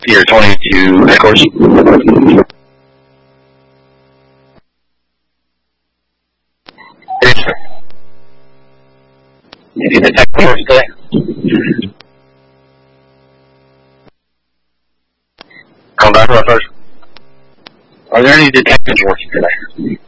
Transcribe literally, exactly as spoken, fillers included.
Pier twenty-two, headquarters. Any detective work today? Come back, first. Are there any detectives working today?